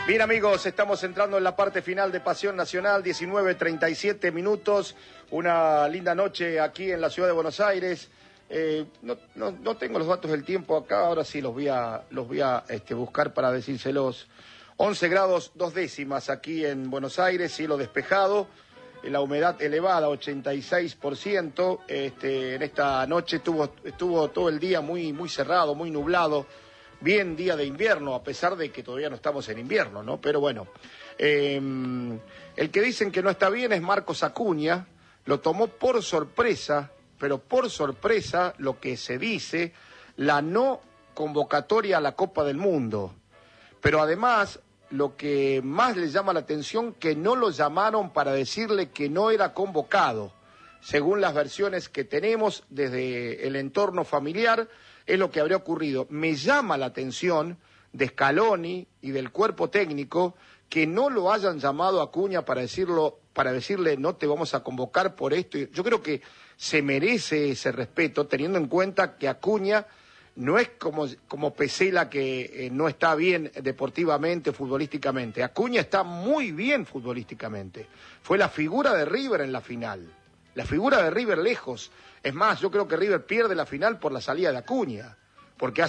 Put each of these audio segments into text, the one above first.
Bien, amigos, estamos entrando en la parte final de Pasión Nacional, 19:37 minutos, una linda noche aquí en la ciudad de Buenos Aires. No tengo los datos del tiempo acá, ahora sí los voy a buscar para decírselos. 11 grados 2 décimas aquí en Buenos Aires, cielo despejado, la humedad elevada, 86%. En esta noche estuvo todo el día muy cerrado, muy nublado. Bien día de invierno, a pesar de que todavía no estamos en invierno, ¿no? Pero bueno, el que dicen que no está bien es Marcos Acuña, lo tomó por sorpresa, pero por sorpresa lo que se dice, la no convocatoria a la Copa del Mundo. Pero además, lo que más le llama la atención, que no lo llamaron para decirle que no era convocado. Según las versiones que tenemos desde el entorno familiar, es lo que habría ocurrido. Me llama la atención de Scaloni y del cuerpo técnico que no lo hayan llamado a Acuña para decirle no te vamos a convocar por esto. Yo creo que se merece ese respeto, teniendo en cuenta que Acuña no es como Pesela, que no está bien deportivamente, futbolísticamente. Acuña está muy bien futbolísticamente. Fue la figura de River en la final. La figura de River lejos. Es más, yo creo que River pierde la final por la salida de Acuña, porque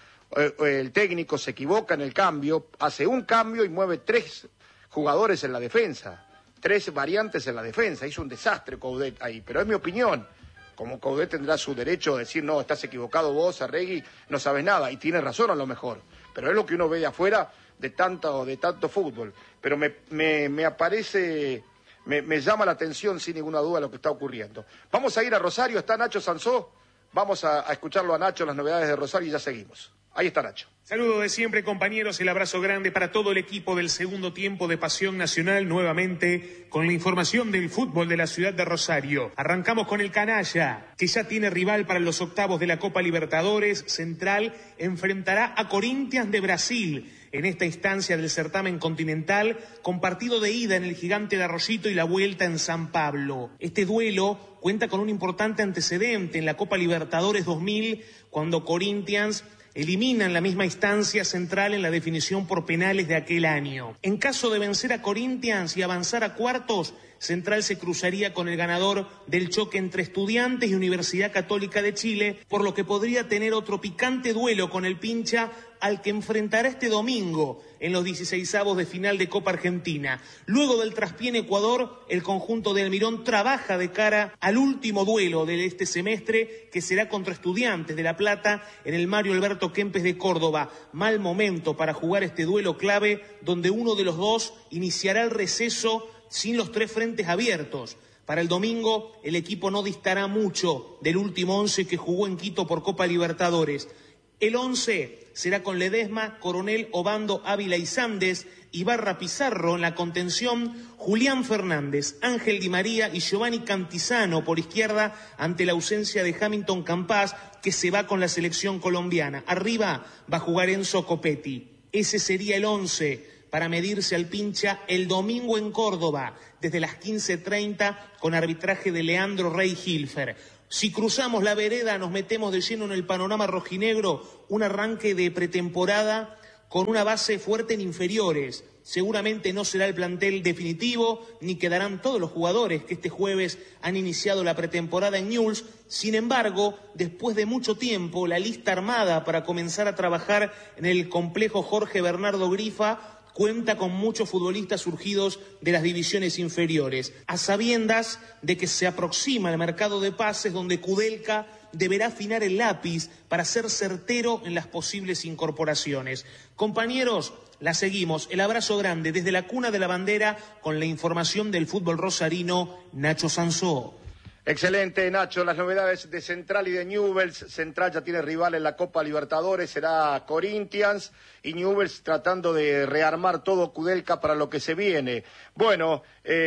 el técnico se equivoca en el cambio, hace un cambio y mueve 3 jugadores en la defensa, 3 variantes en la defensa. Hizo un desastre Coudet ahí, pero es mi opinión. Como Coudet tendrá su derecho a decir, no, estás equivocado vos, Arregui, no sabes nada, y tiene razón a lo mejor, pero es lo que uno ve de afuera de tanto fútbol. Pero me aparece... Me llama la atención sin ninguna duda lo que está ocurriendo. Vamos a ir a Rosario, está Nacho Sansó, vamos a escucharlo a Nacho, las novedades de Rosario, y ya seguimos. Ahí está Nacho. Saludos de siempre, compañeros, el abrazo grande para todo el equipo del segundo tiempo de Pasión Nacional, nuevamente con la información del fútbol de la ciudad de Rosario. Arrancamos con el canalla, que ya tiene rival para los octavos de la Copa Libertadores. Central enfrentará a Corinthians de Brasil en esta instancia del certamen continental, con partido de ida en el Gigante de Arroyito y la vuelta en San Pablo. Este duelo cuenta con un importante antecedente en la Copa Libertadores 2000, cuando Corinthians elimina en la misma instancia Central en la definición por penales de aquel año. En caso de vencer a Corinthians y avanzar a cuartos, Central se cruzaría con el ganador del choque entre Estudiantes y Universidad Católica de Chile, por lo que podría tener otro picante duelo con el Pincha, al que enfrentará este domingo en los 16avos de final de Copa Argentina. Luego del traspié en Ecuador, el conjunto de Almirón trabaja de cara al último duelo de este semestre, que será contra Estudiantes de La Plata en el Mario Alberto Kempes de Córdoba. Mal momento para jugar este duelo clave, donde uno de los dos iniciará el receso sin los 3 frentes abiertos. Para el domingo, el equipo no distará mucho del último 11 que jugó en Quito por Copa Libertadores. El 11 será con Ledesma, Coronel, Obando, Ávila y Sandes, Ibarra, Pizarro en la contención, Julián Fernández, Ángel Di María y Giovanni Cantizano por izquierda, ante la ausencia de Hamilton Campas, que se va con la selección colombiana. Arriba va a jugar Enzo Copetti. Ese sería el 11 para medirse al Pincha el domingo en Córdoba, desde las 15:30, con arbitraje de Leandro Rey Hilfer. Si cruzamos la vereda, nos metemos de lleno en el panorama rojinegro, un arranque de pretemporada con una base fuerte en inferiores. Seguramente no será el plantel definitivo, ni quedarán todos los jugadores que este jueves han iniciado la pretemporada en Newell's. Sin embargo, después de mucho tiempo, la lista armada para comenzar a trabajar en el complejo Jorge Bernardo Grifa cuenta con muchos futbolistas surgidos de las divisiones inferiores, a sabiendas de que se aproxima el mercado de pases, donde Kudelka deberá afinar el lápiz para ser certero en las posibles incorporaciones. Compañeros, la seguimos. El abrazo grande desde la cuna de la bandera, con la información del fútbol rosarino, Nacho Sansó. Excelente, Nacho. Las novedades de Central y de Newell's. Central ya tiene rival en la Copa Libertadores, será Corinthians, y Newell's tratando de rearmar todo Kudelka para lo que se viene. Bueno,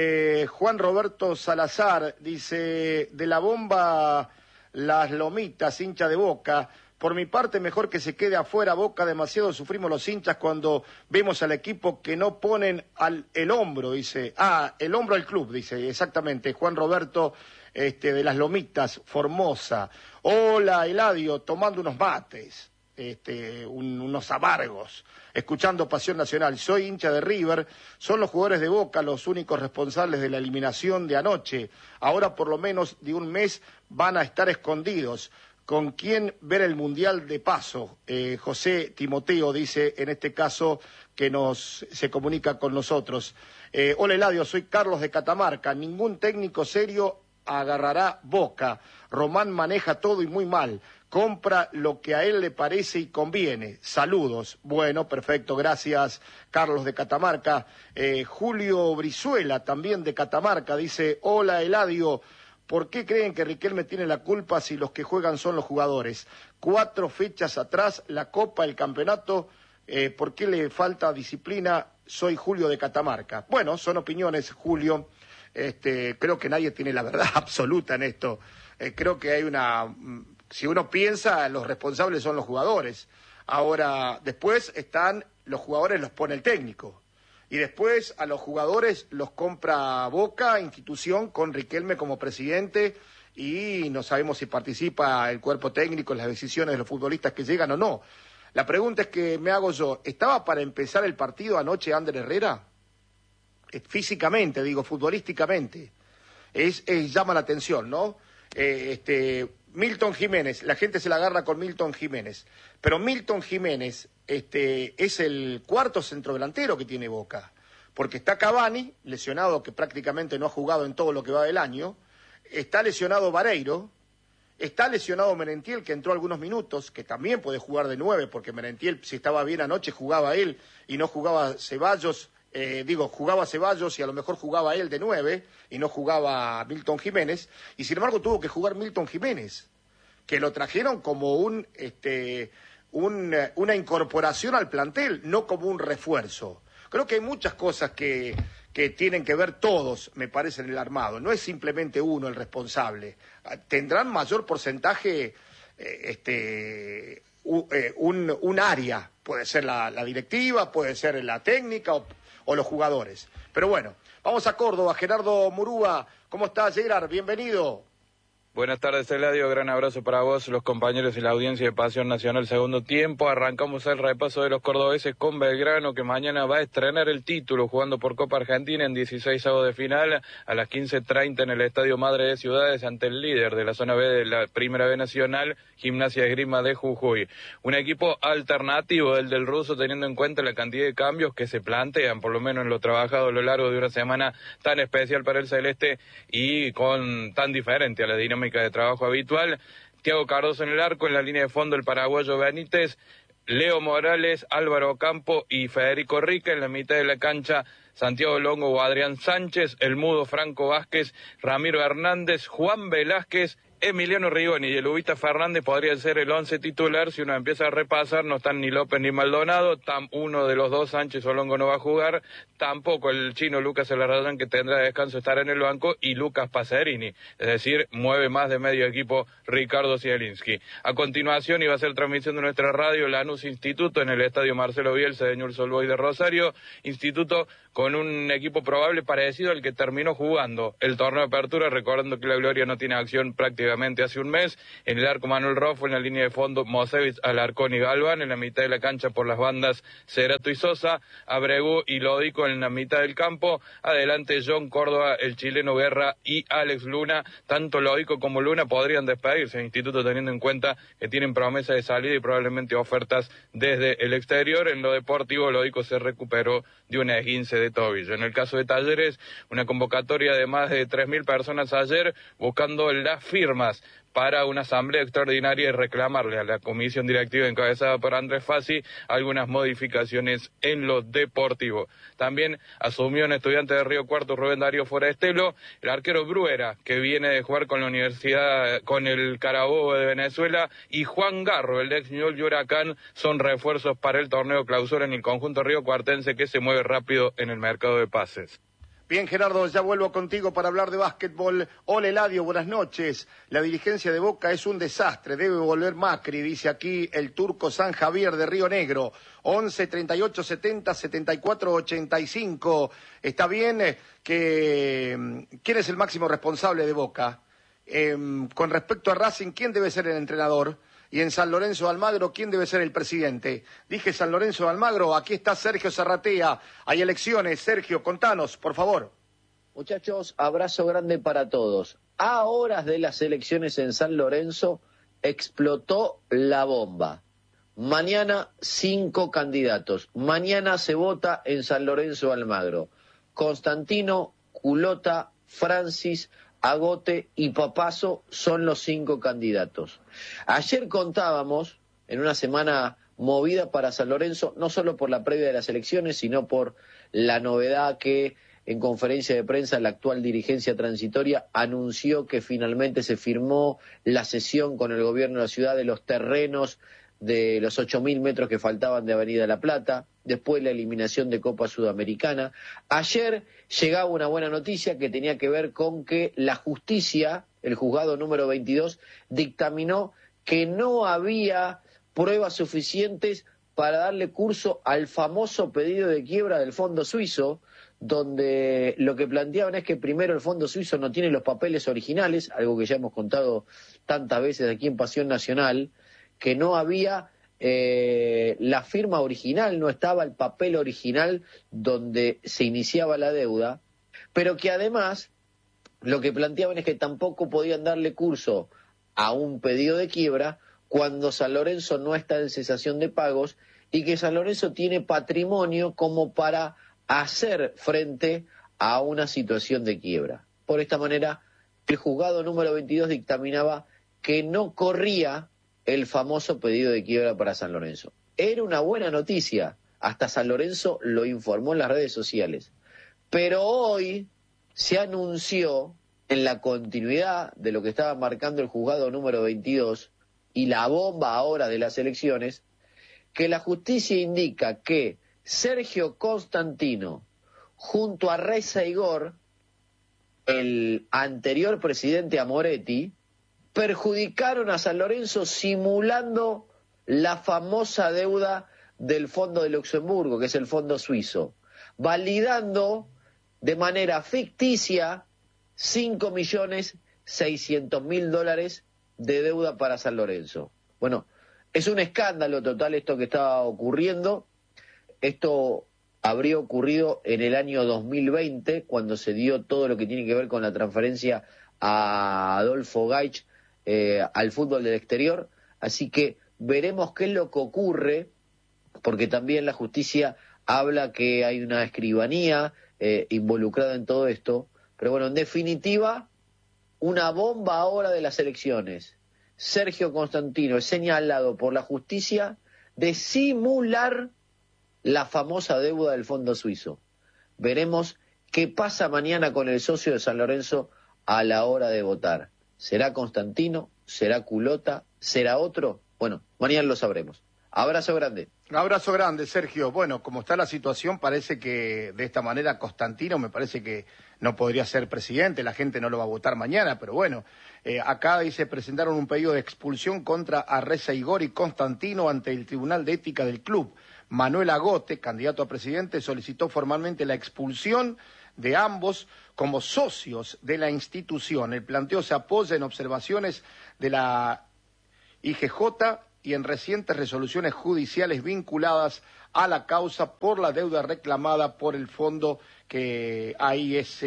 Juan Roberto Salazar dice, de la bomba Las Lomitas, hincha de Boca. Por mi parte, mejor que se quede afuera Boca, demasiado sufrimos los hinchas cuando vemos al equipo que no ponen el hombro, dice. El hombro al club, dice, exactamente, Juan Roberto de Las Lomitas, Formosa. Hola, Eladio, tomando unos mates. unos amargos, escuchando Pasión Nacional. Soy hincha de River, son los jugadores de Boca los únicos responsables de la eliminación de anoche. Ahora por lo menos de un mes van a estar escondidos. ¿Con quién ver el Mundial de paso? José Timoteo dice, en este caso, que se comunica con nosotros. Hola Eladio, soy Carlos de Catamarca. Ningún técnico serio agarrará Boca. Román maneja todo y muy mal. Compra lo que a él le parece y conviene. Saludos. Bueno, perfecto, gracias Carlos de Catamarca. Julio Brizuela, también de Catamarca, dice, hola Eladio. ¿Por qué creen que Riquelme tiene la culpa si los que juegan son los jugadores? 4 fechas atrás, la Copa, el campeonato, ¿por qué le falta disciplina? Soy Julio de Catamarca. Bueno, son opiniones, Julio. Creo que nadie tiene la verdad absoluta en esto. Creo que hay si uno piensa, los responsables son los jugadores. Ahora, después los jugadores los pone el técnico. Y después a los jugadores los compra Boca, institución, con Riquelme como presidente, y no sabemos si participa el cuerpo técnico en las decisiones de los futbolistas que llegan o no. La pregunta es que me hago yo, ¿estaba para empezar el partido anoche Ander Herrera? Físicamente, digo, futbolísticamente. Llama la atención, ¿no? Milton Jiménez, la gente se la agarra con Milton Jiménez, pero Milton Jiménez es el cuarto centrodelantero que tiene Boca, porque está Cavani, lesionado, que prácticamente no ha jugado en todo lo que va del año, está lesionado Vareiro, está lesionado Merentiel, que entró algunos minutos, que también puede jugar de 9, porque Merentiel, si estaba bien anoche, jugaba él y no jugaba Ceballos. Jugaba Ceballos y a lo mejor jugaba él de 9 y no jugaba Milton Jiménez, y sin embargo tuvo que jugar Milton Jiménez, que lo trajeron como una incorporación al plantel, no como un refuerzo. Creo que hay muchas cosas que tienen que ver todos, me parece, en el armado. No es simplemente uno el responsable. Tendrán mayor porcentaje un área, puede ser la directiva, puede ser la técnica o los jugadores. Pero bueno, vamos a Córdoba. Gerardo Murúa, ¿cómo estás, Gerard? Bienvenido. Buenas tardes, Eladio. Gran abrazo para vos, los compañeros y la audiencia de Pasión Nacional segundo tiempo. Arrancamos el repaso de los cordobeses con Belgrano, que mañana va a estrenar el título jugando por Copa Argentina en 16avos de final a las 15:30 en el Estadio Madre de Ciudades ante el líder de la zona B de la Primera B Nacional, Gimnasia de Esgrima de Jujuy. Un equipo alternativo, el del ruso, teniendo en cuenta la cantidad de cambios que se plantean, por lo menos en lo trabajado a lo largo de una semana tan especial para el celeste y tan diferente a la dinámica de trabajo habitual. Thiago Cardoso en el arco, en la línea de fondo el paraguayo Benítez, Leo Morales, Álvaro Campo y Federico Rica. En la mitad de la cancha, Santiago Longo o Adrián Sánchez, el mudo Franco Vázquez, Ramiro Hernández, Juan Velázquez, Emiliano Rigoni y el Ubita Fernández podría ser el 11 titular. Si uno empieza a repasar, no están ni López ni Maldonado, uno de los dos, Sánchez o Longo, no va a jugar, tampoco el chino Lucas Elarrayán, que tendrá descanso, estar en el banco, y Lucas Pacerini, es decir, mueve más de medio equipo Ricardo Zielinski. A continuación iba a ser transmisión de nuestra radio Lanús Instituto en el Estadio Marcelo Bielsa de Newell's Old Boys de Rosario, Instituto con un equipo probable parecido al que terminó jugando el torneo de apertura, recordando que la Gloria no tiene acción prácticamente hace un mes. En el arco Manuel Roffo, en la línea de fondo Mosevich, Alarcón y Galván, en la mitad de la cancha por las bandas Cerato y Sosa, Abregu y Lódico en la mitad del campo, adelante John Córdoba, el chileno Guerra y Alex Luna. Tanto Lódico como Luna podrían despedirse del Instituto, teniendo en cuenta que tienen promesa de salida y probablemente ofertas desde el exterior. En lo deportivo, Lódico se recuperó de una esguince de tobillo. En el caso de Talleres, una convocatoria de más de 3.000 personas ayer buscando las firmas para una asamblea extraordinaria y reclamarle a la comisión directiva encabezada por Andrés Fassi algunas modificaciones en lo deportivo. También asumió un estudiante de Río Cuarto, Rubén Darío Forestelo, el arquero Bruera, que viene de jugar con la Universidad, con el Carabobo de Venezuela, y Juan Garro, el ex Ñol y Huracán, son refuerzos para el torneo clausura en el conjunto riocuartense, que se mueve rápido en el mercado de pases. Bien, Gerardo, ya vuelvo contigo para hablar de básquetbol. Hola, Eladio, buenas noches. La dirigencia de Boca es un desastre, debe volver Macri, dice aquí el turco San Javier de Río Negro. 11 38 70 74 85. Está bien ¿quién es el máximo responsable de Boca? Con respecto a Racing, ¿quién debe ser el entrenador? Y en San Lorenzo de Almagro, ¿quién debe ser el presidente? Dije San Lorenzo de Almagro, aquí está Sergio Zarratea. Hay elecciones. Sergio, contanos, por favor. Muchachos, abrazo grande para todos. A horas de las elecciones en San Lorenzo, explotó la bomba. Mañana 5 candidatos. Mañana se vota en San Lorenzo de Almagro. Constantino, Culota, Francis, Agote y Papazo son los 5 candidatos. Ayer contábamos, en una semana movida para San Lorenzo, no solo por la previa de las elecciones, sino por la novedad que en conferencia de prensa la actual dirigencia transitoria anunció que finalmente se firmó la cesión con el gobierno de la ciudad de los terrenos de los 8.000 metros que faltaban de Avenida La Plata, después la eliminación de Copa Sudamericana. Ayer llegaba una buena noticia que tenía que ver con que la justicia, el juzgado número 22, dictaminó que no había pruebas suficientes para darle curso al famoso pedido de quiebra del Fondo Suizo, donde lo que planteaban es que primero el Fondo Suizo no tiene los papeles originales, algo que ya hemos contado tantas veces aquí en Pasión Nacional, que no había la firma original, no estaba el papel original donde se iniciaba la deuda, pero que además lo que planteaban es que tampoco podían darle curso a un pedido de quiebra cuando San Lorenzo no está en cesación de pagos y que San Lorenzo tiene patrimonio como para hacer frente a una situación de quiebra. Por esta manera, el juzgado número 22 dictaminaba que no corría el famoso pedido de quiebra para San Lorenzo. Era una buena noticia, hasta San Lorenzo lo informó en las redes sociales. Pero hoy se anunció, en la continuidad de lo que estaba marcando el juzgado número 22 y la bomba ahora de las elecciones, que la justicia indica que Sergio Constantino, junto a Reza Igor, el anterior presidente Amoretti, perjudicaron a San Lorenzo simulando la famosa deuda del Fondo de Luxemburgo, que es el Fondo Suizo, validando de manera ficticia $5.600.000 de deuda para San Lorenzo. Bueno, es un escándalo total esto que está ocurriendo. Esto habría ocurrido en el año 2020, cuando se dio todo lo que tiene que ver con la transferencia a Adolfo Gaich al fútbol del exterior. Así que veremos qué es lo que ocurre, porque también la justicia habla que hay una escribanía involucrada en todo esto. Pero bueno, en definitiva, una bomba ahora de las elecciones. Sergio Constantino es señalado por la justicia de simular la famosa deuda del Fondo Suizo. Veremos qué pasa mañana con el socio de San Lorenzo a la hora de votar. ¿Será Constantino? ¿Será Culota? ¿Será otro? Bueno, mañana lo sabremos. Abrazo grande. Un abrazo grande, Sergio. Bueno, como está la situación, parece que de esta manera Constantino me parece que no podría ser presidente, la gente no lo va a votar mañana, pero bueno, acá dice presentaron un pedido de expulsión contra Arreza Igor y Constantino ante el Tribunal de Ética del club. Manuel Agote, candidato a presidente, solicitó formalmente la expulsión de ambos como socios de la institución. El planteo se apoya en observaciones de la IGJ y en recientes resoluciones judiciales vinculadas a la causa por la deuda reclamada por el fondo que ahí es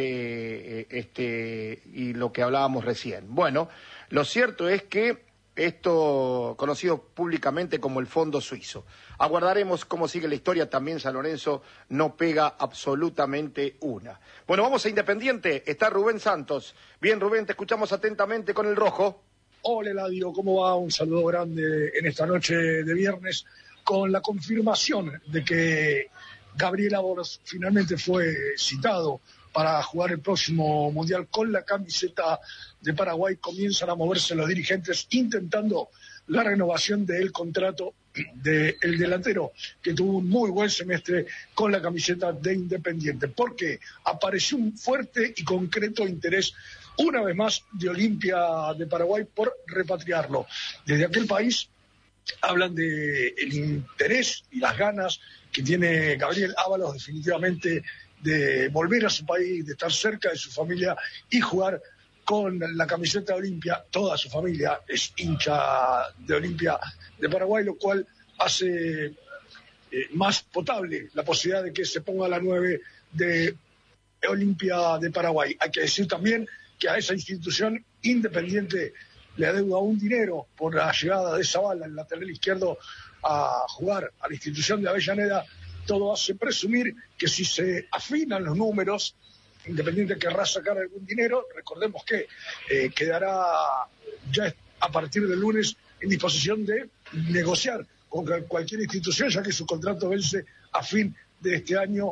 y lo que hablábamos recién. Bueno, lo cierto es que esto conocido públicamente como el Fondo Suizo. Aguardaremos cómo sigue la historia. También San Lorenzo no pega absolutamente una. Bueno, vamos a Independiente. Está Rubén Santos. Bien, Rubén, te escuchamos atentamente con el rojo. Hola, Eladio, ¿cómo va? Un saludo grande en esta noche de viernes con la confirmación de que Gabriel Ábalos finalmente fue citado para jugar el próximo Mundial con la camiseta de Paraguay. Comienzan a moverse los dirigentes intentando la renovación del contrato del delantero, que tuvo un muy buen semestre con la camiseta de Independiente, porque apareció un fuerte y concreto interés una vez más de Olimpia de Paraguay por repatriarlo. Desde aquel país hablan de el interés y las ganas que tiene Gabriel Ábalos definitivamente de volver a su país, de estar cerca de su familia y jugar con la camiseta de Olimpia. Toda su familia es hincha de Olimpia de Paraguay, lo cual hace más potable la posibilidad de que se ponga la 9 de Olimpia de Paraguay. Hay que decir también que a esa institución Independiente le adeuda un dinero por la llegada de Zavala, el lateral izquierdo, a jugar a la institución de Avellaneda. Todo hace presumir que si se afinan los números, Independiente querrá sacar algún dinero. Recordemos que quedará ya a partir del lunes en disposición de negociar con cualquier institución, ya que su contrato vence a fin de este año,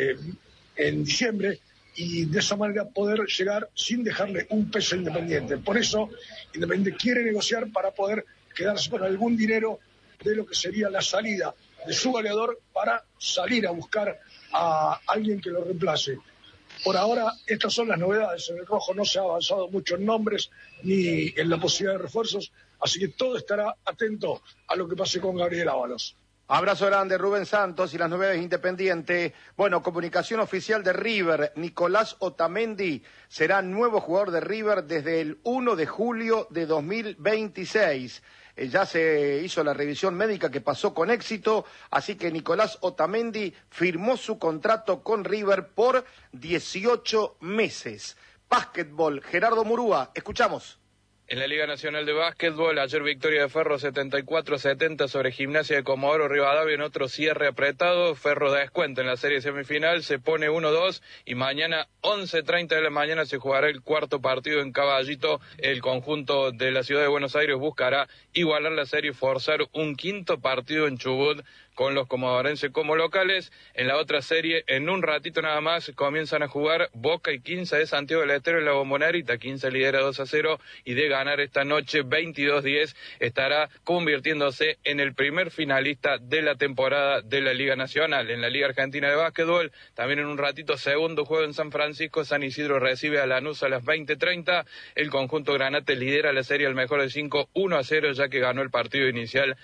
en diciembre, y de esa manera poder llegar sin dejarle un peso a Independiente. Por eso Independiente quiere negociar para poder quedarse con algún dinero de lo que sería la salida de su goleador para salir a buscar a alguien que lo reemplace. Por ahora, estas son las novedades. En el rojo no se ha avanzado mucho en nombres ni en la posibilidad de refuerzos, así que todo estará atento a lo que pase con Gabriel Ábalos. Abrazo grande, Rubén Santos, y las novedades Independiente. Bueno, comunicación oficial de River. Nicolás Otamendi será nuevo jugador de River desde el 1 de julio de 2026. Ya se hizo la revisión médica que pasó con éxito, así que Nicolás Otamendi firmó su contrato con River por 18 meses. Básquetbol, Gerardo Murúa, escuchamos. En la Liga Nacional de Básquetbol, ayer victoria de Ferro 74-70 sobre Gimnasia de Comodoro Rivadavia en otro cierre apretado. Ferro da descuento en la serie semifinal, se pone 1-2 y mañana 11:30 de la mañana se jugará el cuarto partido en Caballito. El conjunto de la ciudad de Buenos Aires buscará igualar la serie y forzar un quinto partido en Chubut con los comodorenses como locales. En la otra serie, en un ratito nada más, comienzan a jugar Boca y 15 de Santiago del Estero en la Bombonera. 15 lidera 2-0 y de ganar esta noche 22-10 estará convirtiéndose en el primer finalista de la temporada de la Liga Nacional. En la Liga Argentina de Básquetbol, también en un ratito, segundo juego en San Francisco. San Isidro recibe a Lanús a las 20:30. El conjunto granate lidera la serie al mejor de 5, 1-0, ya que ganó el partido inicial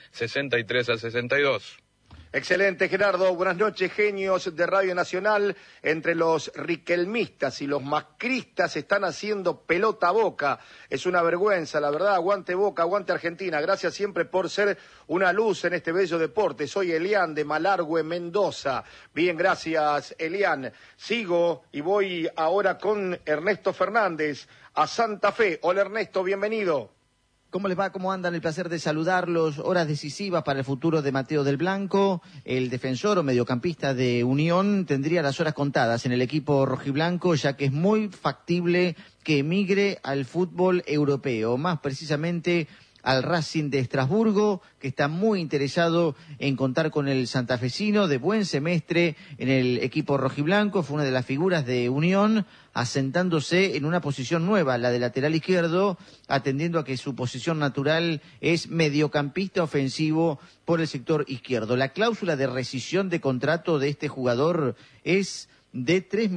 63-62. Excelente, Gerardo. Buenas noches, genios de Radio Nacional. Entre los riquelmistas y los macristas están haciendo pelota a Boca. Es una vergüenza, la verdad. Aguante Boca, aguante Argentina. Gracias siempre por ser una luz en este bello deporte. Soy Elian de Malargüe, Mendoza. Bien, gracias, Elian. Sigo y voy ahora con Ernesto Fernández a Santa Fe. Hola, Ernesto, bienvenido. ¿Cómo les va? ¿Cómo andan? El placer de saludarlos. Horas decisivas para el futuro de Mateo del Blanco. El defensor o mediocampista de Unión tendría las horas contadas en el equipo rojiblanco, ya que es muy factible que emigre al fútbol europeo, más precisamente al Racing de Estrasburgo, que está muy interesado en contar con el santafesino de buen semestre en el equipo rojiblanco. Fue una de las figuras de Unión, asentándose en una posición nueva, la de lateral izquierdo, atendiendo a que su posición natural es mediocampista ofensivo por el sector izquierdo. La cláusula de rescisión de contrato de este jugador es de $3,5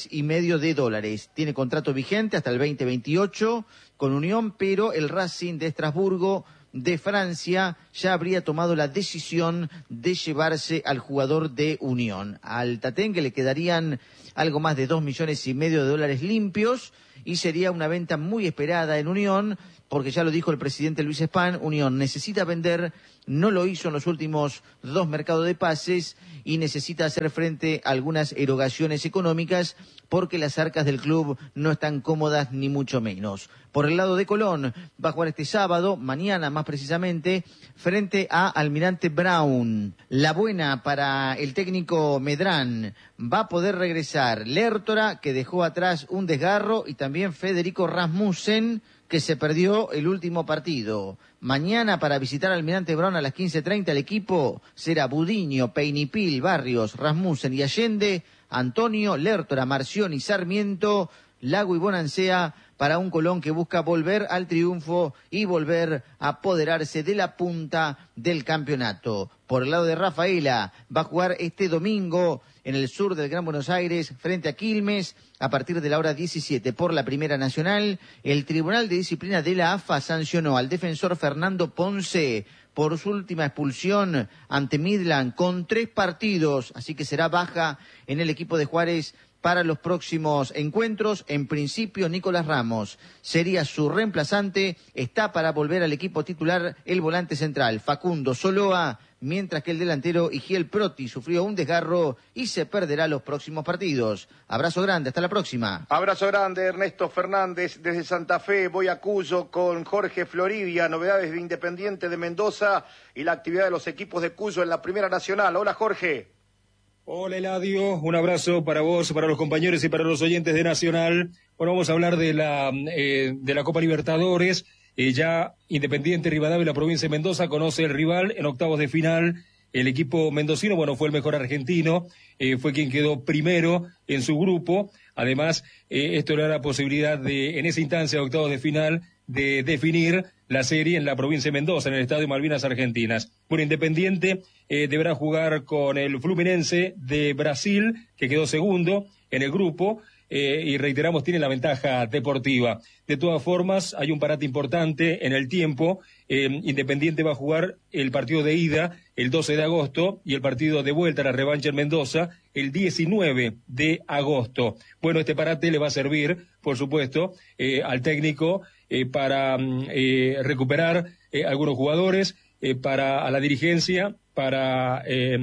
millones. Tiene contrato vigente hasta el 2028 con Unión, pero el Racing de Estrasburgo de Francia ya habría tomado la decisión de llevarse al jugador de Unión. Al Tatengue le quedarían algo más de $2,5 millones limpios y sería una venta muy esperada en Unión, porque ya lo dijo el presidente Luis Spahn, Unión necesita vender, no lo hizo en los últimos 2 mercados de pases y necesita hacer frente a algunas erogaciones económicas porque las arcas del club no están cómodas ni mucho menos. Por el lado de Colón, va a jugar este sábado, mañana más precisamente, frente a Almirante Brown. La buena para el técnico Medrán, va a poder regresar Lertora, que dejó atrás un desgarro, y también Federico Rasmussen, que se perdió el último partido. Mañana para visitar al Almirante Brown a las 15:30 el equipo será Budiño, Peinipil, Barrios, Rasmussen y Allende, Antonio, Lertora, Marcioni, Sarmiento, Lago y Bonancea, para un Colón que busca volver al triunfo y volver a apoderarse de la punta del campeonato. Por el lado de Rafaela, va a jugar este domingo en el sur del Gran Buenos Aires frente a Quilmes a partir de la hora 17 por la Primera Nacional. El Tribunal de Disciplina de la AFA sancionó al defensor Fernando Ponce por su última expulsión ante Midland con 3 partidos, así que será baja en el equipo de Juárez para los próximos encuentros. En principio, Nicolás Ramos sería su reemplazante. Está para volver al equipo titular el volante central, Facundo Soloa, mientras que el delantero Igiel Proti sufrió un desgarro y se perderá los próximos partidos. Abrazo grande, hasta la próxima. Abrazo grande, Ernesto Fernández desde Santa Fe. Voy a Cuyo con Jorge Florivia, novedades de Independiente de Mendoza y la actividad de los equipos de Cuyo en la Primera Nacional. Hola, Jorge. Hola, Eladio, un abrazo para vos, para los compañeros y para los oyentes de Nacional. Bueno, vamos a hablar de la Copa Libertadores. Ya Independiente Rivadavia, la provincia de Mendoza, conoce el rival en octavos de final. El equipo mendocino, bueno, fue el mejor argentino, fue quien quedó primero en su grupo. Además, esto le da la posibilidad de, en esa instancia de octavos de final, de definir la serie en la provincia de Mendoza, en el Estadio Malvinas Argentinas. Bueno, Independiente deberá jugar con el Fluminense de Brasil, que quedó segundo en el grupo, y reiteramos, tiene la ventaja deportiva. De todas formas, hay un parate importante en el tiempo. Independiente va a jugar el partido de ida el 12 de agosto y el partido de vuelta, la revancha en Mendoza, el 19 de agosto. Bueno, este parate le va a servir, por supuesto, al técnico para recuperar algunos jugadores, a la dirigencia, para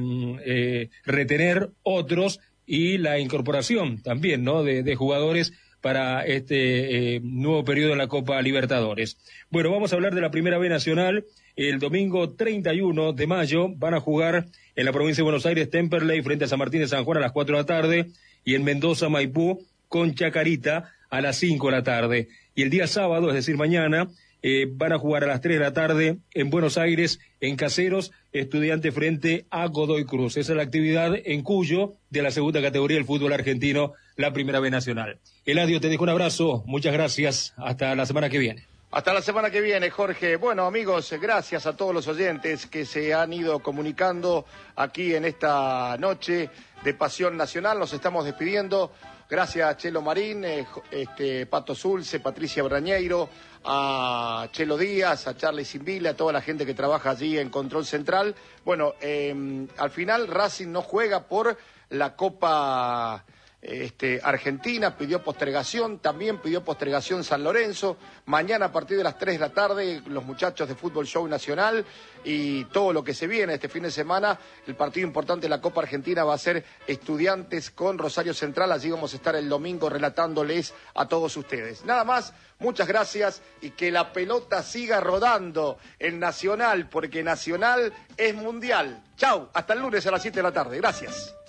retener otros, y la incorporación también, ¿no?, de jugadores para este nuevo periodo en la Copa Libertadores. Bueno, vamos a hablar de la Primera B Nacional. El domingo 31 de mayo van a jugar en la provincia de Buenos Aires Temperley frente a San Martín de San Juan a las 4 de la tarde, y en Mendoza Maipú con Chacarita a las 5 de la tarde. Y el día sábado, es decir, mañana, van a jugar a las 3 de la tarde en Buenos Aires, en Caseros, Estudiante frente a Godoy Cruz. Esa es la actividad en Cuyo de la segunda categoría del fútbol argentino, la Primera B Nacional. Eladio, te dejo un abrazo, muchas gracias, hasta la semana que viene. Hasta la semana que viene, Jorge. Bueno, amigos, gracias a todos los oyentes que se han ido comunicando aquí en esta noche de Pasión Nacional. Nos estamos despidiendo. Gracias a Chelo Marín, Pato Zulce, Patricia Brañeiro, a Chelo Díaz, a Charlie Simbile, a toda la gente que trabaja allí en Control Central. Bueno, al final Racing no juega por la Copa Argentina, pidió postergación, también pidió postergación San Lorenzo. Mañana a partir de las 3 de la tarde, los muchachos de Fútbol Show Nacional y todo lo que se viene este fin de semana, el partido importante de la Copa Argentina va a ser Estudiantes con Rosario Central. Allí vamos a estar el domingo relatándoles a todos ustedes. Nada más, muchas gracias y que la pelota siga rodando en Nacional, porque Nacional es mundial. Chau, hasta el lunes a las 7 de la tarde. Gracias.